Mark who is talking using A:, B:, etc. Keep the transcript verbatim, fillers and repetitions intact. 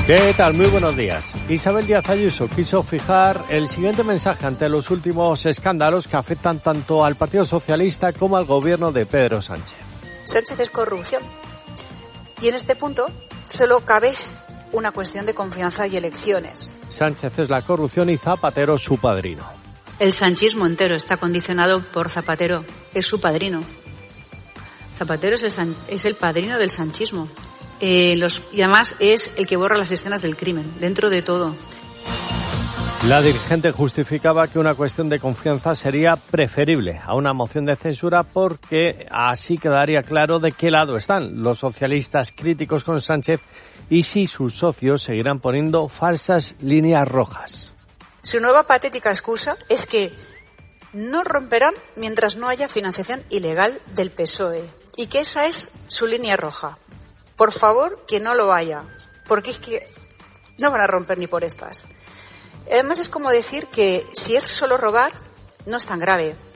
A: ¿Qué tal? Muy buenos días. Isabel Díaz Ayuso quiso fijar el siguiente mensaje ante los últimos escándalos que afectan tanto al Partido Socialista como al gobierno de Pedro Sánchez.
B: Sánchez es corrupción. Y en este punto solo cabe una cuestión de confianza y elecciones.
A: Sánchez es la corrupción y Zapatero su padrino.
C: El sanchismo entero está condicionado por Zapatero. Es su padrino. Zapatero es el, san, es el padrino del sanchismo. Eh, los, y además es el que borra las escenas del crimen, dentro de todo.
A: La dirigente justificaba que una cuestión de confianza sería preferible a una moción de censura porque así quedaría claro de qué lado están los socialistas críticos con Sánchez y si sus socios seguirán poniendo falsas líneas rojas.
B: Su nueva patética excusa es que no romperán mientras no haya financiación ilegal del P S O E y que esa es su línea roja. Por favor, que no lo haya, porque es que no van a romper ni por estas. Además, es como decir que si es solo robar, no es tan grave.